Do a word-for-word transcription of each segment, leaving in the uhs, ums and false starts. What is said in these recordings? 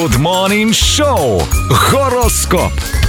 Good Morning Show. Гороскоп.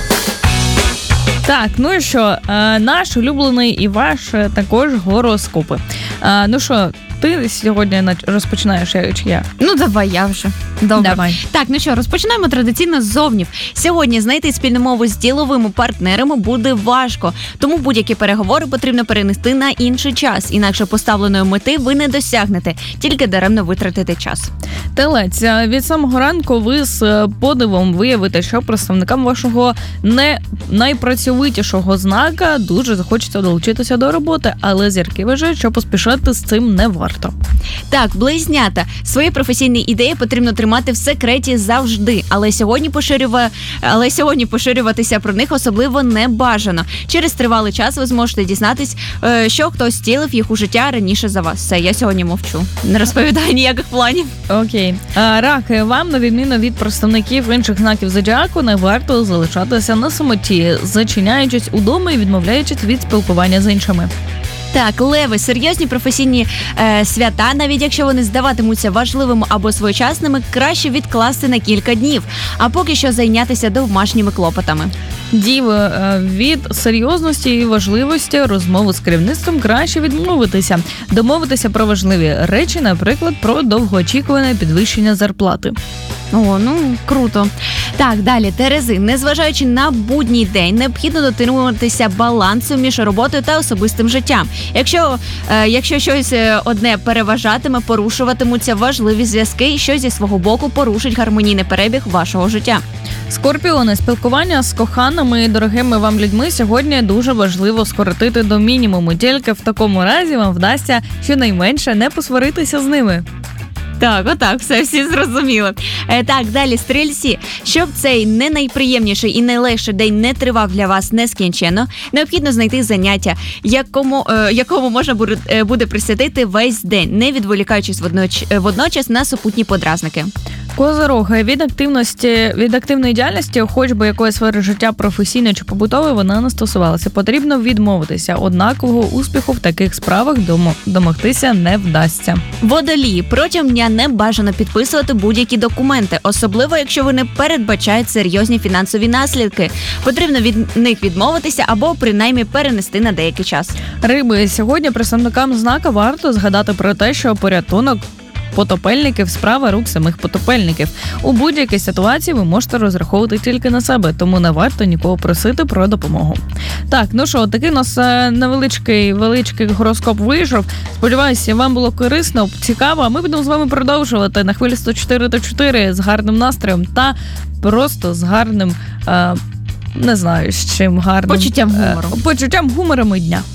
Так, ну і що, наш улюблений і ваш також гороскопи. Ну що, ти сьогодні розпочинаєш, чи я? Ну, давай, я вже. Добре. Давай. Так, ну що, розпочинаємо традиційно з зовнів. Сьогодні знайти спільну мову з діловими партнерами буде важко, тому будь-які переговори потрібно перенести на інший час. Інакше поставленої мети ви не досягнете, тільки даремно витратите час. Телець, від самого ранку ви з подивом виявите, що представникам вашого не найпрацьовитішого знака дуже захочеться долучитися до роботи, але зірки вважають, що поспішати з цим не варто. Так, близнята, свої професійні ідеї потрібно тримати в секреті завжди, але сьогодні поширюва... але сьогодні поширюватися про них особливо не бажано. Через тривалий час ви зможете дізнатись, що хтось втілив їх у життя раніше за вас. Все, я сьогодні мовчу. Не розповідаю ніяких планів. Окей. А, раки, вам, на відміну від представників інших знаків зодіаку, не варто залишатися на самоті, зачиняючись удома і відмовляючись від спілкування з іншими. Так, леви, серйозні професійні е, свята, навіть якщо вони здаватимуться важливими або своєчасними, краще відкласти на кілька днів, а поки що зайнятися домашніми клопотами. Діви, від серйозності і важливості розмови з керівництвом краще відмовитися. Домовитися про важливі речі, наприклад, про довгоочікуване підвищення зарплати. О, ну, круто. Так, далі, Терези. Незважаючи на будній день, необхідно дотримуватися балансу між роботою та особистим життям. Якщо, е, якщо щось одне переважатиме, порушуватимуться важливі зв'язки, що зі свого боку порушить гармонійний перебіг вашого життя. Скорпіони, спілкування з коханими і дорогими вам людьми сьогодні дуже важливо скоротити до мінімуму. Тільки в такому разі вам вдасться щонайменше не посваритися з ними. Так, отак, все, всі зрозуміли. Е, так, далі, стрільці. Щоб цей не найприємніший і найлегший день не тривав для вас нескінченно, необхідно знайти заняття, якому, е, якому можна буде, е, буде присвятити весь день, не відволікаючись водноч, водночас на супутні подразники. Козироги, від активності, від активної діяльності, хоч би якої сфери життя професійної чи побутової, вона не стосувалася. Потрібно відмовитися. Однакового успіху в таких справах домогтися не вдасться. Водолії, протягом дня не бажано підписувати будь-які документи, особливо якщо вони передбачають серйозні фінансові наслідки. Потрібно від них відмовитися або принаймні перенести на деякий час. Риби, сьогодні представникам знака варто згадати про те, що порятунок потопельників – справа рук самих потопельників. У будь-якій ситуації ви можете розраховувати тільки на себе, тому не варто нікого просити про допомогу. Так, ну що, такий у нас невеличкий величкий гороскоп вийшов. Сподіваюся, вам було корисно, цікаво. А ми будемо з вами продовжувати на хвилі сто чотири та чотири з гарним настроєм та просто з гарним, е, не знаю, з чим гарним. Почуттям гумору. Е, почуттям гумору дня.